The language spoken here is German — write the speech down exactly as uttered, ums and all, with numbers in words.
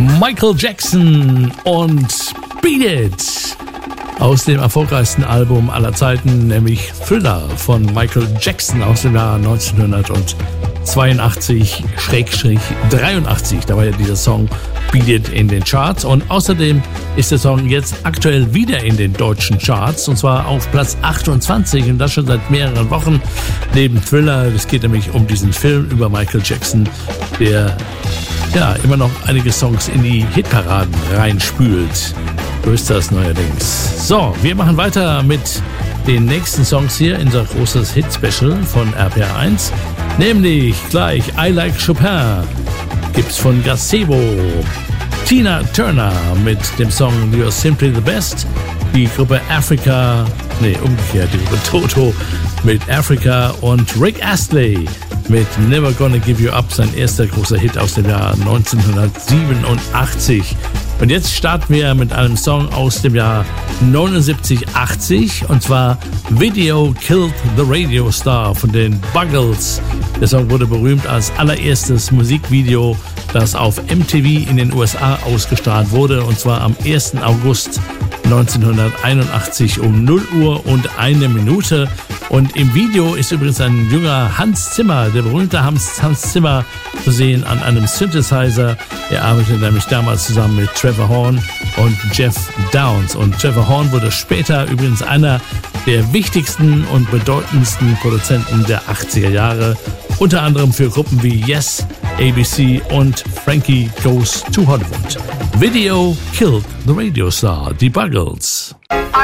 Michael Jackson und Beat It aus dem erfolgreichsten Album aller Zeiten, nämlich Thriller von Michael Jackson aus dem Jahr neunzehnhundertzweiundachtzig dreiundachtzig. Da war ja dieser Song Beat It in den Charts und außerdem ist der Song jetzt aktuell wieder in den deutschen Charts und zwar auf Platz achtundzwanzig und das schon seit mehreren Wochen neben Thriller. Es geht nämlich um diesen Film über Michael Jackson, der ja immer noch einige Songs in die Hitparaden reinspült. So ist das neuerdings. So, wir machen weiter mit den nächsten Songs hier in unser großes Hit-Special von R P R eins, nämlich gleich I Like Chopin gibt's von Gazebo, Tina Turner mit dem Song You're Simply the Best, die Gruppe Africa, nee, umgekehrt, die Gruppe Toto mit Africa und Rick Astley mit Never Gonna Give You Up, sein erster großer Hit aus dem Jahr neunzehnhundertsiebenundachtzig. Und jetzt starten wir mit einem Song aus dem Jahr neunundsiebzig achtzig und zwar Video Killed the Radio Star von den Buggles. Der Song wurde berühmt als allererstes Musikvideo, das auf M T V in den U S A ausgestrahlt wurde und zwar am ersten August neunzehnhunderteinundachtzig um null Uhr und eine Minute. Und im Video ist übrigens ein junger Hans Zimmer, der berühmte Hans, Hans Zimmer, zu sehen an einem Synthesizer. Er arbeitete nämlich damals zusammen mit Trevor Horn und Jeff Downes. Und Trevor Horn wurde später übrigens einer der wichtigsten und bedeutendsten Produzenten der achtziger Jahre, unter anderem für Gruppen wie Yes, A B C und Frankie Goes to Hollywood. Video Killed the Radio Star, die Buggles.